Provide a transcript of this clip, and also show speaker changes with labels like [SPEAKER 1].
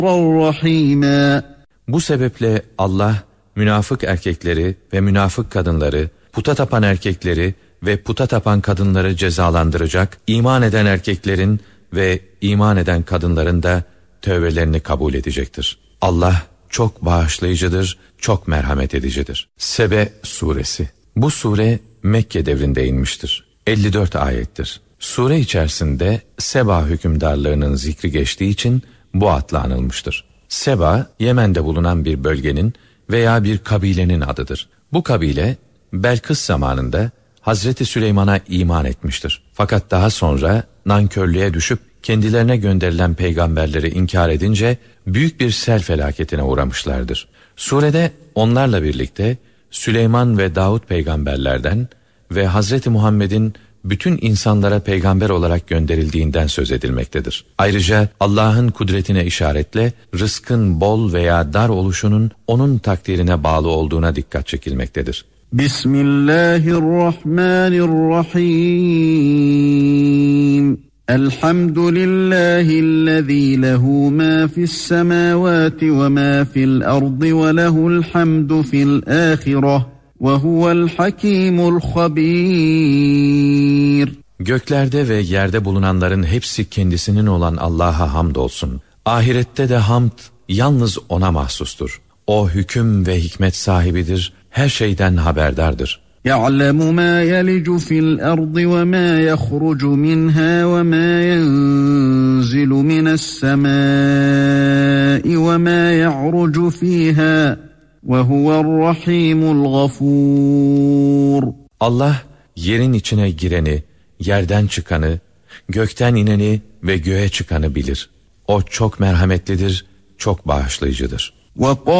[SPEAKER 1] رَحِيمًا.
[SPEAKER 2] Bu sebeple Allah münafık erkekleri ve münafık kadınları, puta tapan erkekleri ve puta tapan kadınları cezalandıracak, iman eden erkeklerin ve iman eden kadınların da tövbelerini kabul edecektir. Allah çok bağışlayıcıdır, çok merhamet edicidir. Sebe suresi. Bu sure Mekke devrinde inmiştir. 54 ayettir. Sure içerisinde Seba hükümdarlığının zikri geçtiği için bu adla anılmıştır. Seba, Yemen'de bulunan bir bölgenin veya bir kabilenin adıdır. Bu kabile, Belkıs zamanında Hazreti Süleyman'a iman etmiştir. Fakat daha sonra nankörlüğe düşüp kendilerine gönderilen peygamberleri inkar edince büyük bir sel felaketine uğramışlardır. Surede onlarla birlikte Süleyman ve Davud peygamberlerden ve Hazreti Muhammed'in bütün insanlara peygamber olarak gönderildiğinden söz edilmektedir. Ayrıca Allah'ın kudretine işaretle rızkın bol veya dar oluşunun onun takdirine bağlı olduğuna dikkat çekilmektedir.
[SPEAKER 1] Bismillahirrahmanirrahim. Elhamdülillahillezî lehu mâ fissemâvâti ve mâ fil ardı ve lehul hamdu fil âhireh ve huvel hakîmul habîr.
[SPEAKER 2] Göklerde ve yerde bulunanların hepsi kendisinin olan Allah'a hamdolsun. Ahirette de hamd yalnız O'na mahsustur. O hüküm ve hikmet sahibidir, her şeyden haberdardır.
[SPEAKER 1] يَعْلَمُ مَا يَلِجُ فِي الْأَرْضِ وَمَا يَخْرُجُ مِنْهَا وَمَا يَنْزِلُ مِنَ السَّمَاءِ وَمَا يَعْرُجُ فِيهَا وَهُوَ الرَّحِيمُ الْغَفُورُ.
[SPEAKER 2] Allah yerin içine gireni, yerden çıkanı, gökten ineni ve göğe çıkanı bilir. O çok merhametlidir, çok bağışlayıcıdır.